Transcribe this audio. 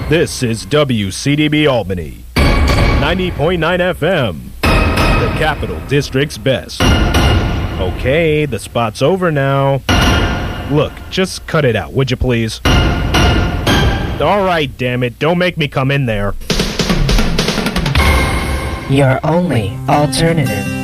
This is WCDB Albany, 90.9 FM, the Capital District's best. Okay, the spot's over now. Look, just cut it out, would you please? All right, damn it, don't make me come in there. Your only alternative.